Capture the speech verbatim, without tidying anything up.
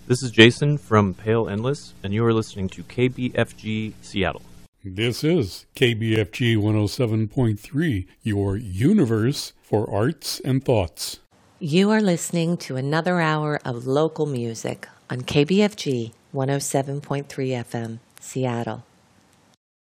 This is Jason from Pale Endless, and you are listening to K B F G Seattle. This is K B F G one oh seven point three, your universe for arts and thoughts. You are listening to another hour of local music on K B F G one oh seven point three F M, Seattle.